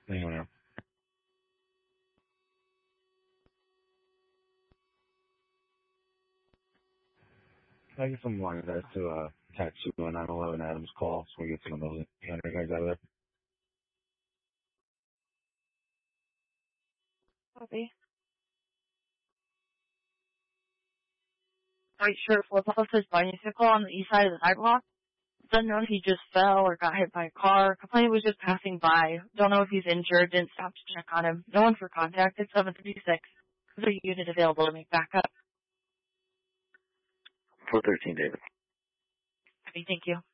Hang on now. Can I get some line guys to attach to 911 Adams call so we get some of those guys out of there? Copy. Right shirt flipped off his bicycle on the east side of the sidewalk. Doesn't know if he just fell or got hit by a car. Complainant was just passing by. Don't know if he's injured. Didn't stop to check on him. No one for contact. It's 736. Is there a unit available to make backup? 413, David. Happy, thank you.